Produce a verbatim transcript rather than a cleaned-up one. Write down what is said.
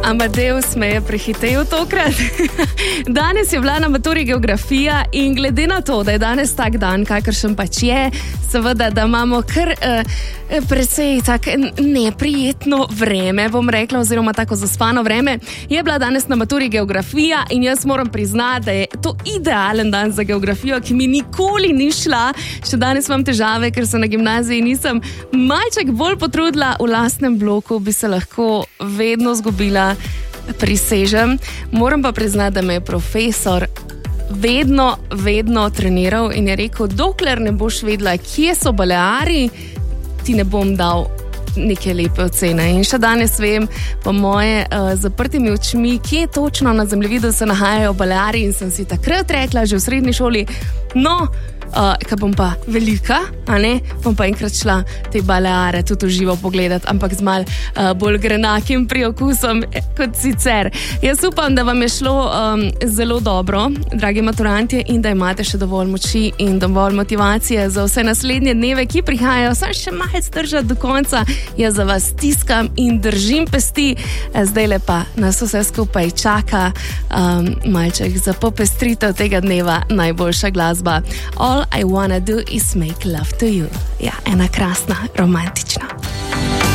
Amadeus me je prehitel tokrat. Danes je bila na maturi geografija in glede na to, da je danes tak dan, kakršen pač je, seveda, da imamo kar uh, precej tak neprijetno vreme, bom rekla, oziroma tako zaspano vreme, je bila danes na maturi geografija in jaz moram priznati, da je to idealen dan za geografijo, ki mi nikoli ni šla. Še danes imam težave, ker se na gimnaziji nisem malček bolj potrudila, v lastnem bloku bi se lahko vedno zgubila, prisežem. Moram pa priznati, da me je profesor vedno, vedno treniral in je rekel, dokler ne boš vedela, kje so Baleari, ti ne bom dal neke lepe ocene. In še danes vem, po moje uh, zaprtimi očmi, kje točno na zemljevidu se nahajajo Baleari in sem si takrat rekla, že v srednji šoli, no, Uh, ko bom pa velika, a ne, bom pa enkrat šla te Baleare tudi v živo pogledati, ampak z mal uh, bolj grenakim priokusom kot sicer. Jaz upam, da vam je šlo um, zelo dobro, dragi maturantje, in da imate še dovolj moči in dovolj motivacije za vse naslednje dneve, ki prihajajo. Sam še malce držati do konca, jaz za vas stiskam in držim pesti. Zdaj lepa nas vse skupaj čaka um, malček za popestritev tega dneva, najboljša glasba. All I wanna do is make love to you. Ja, ena krasna, romantična.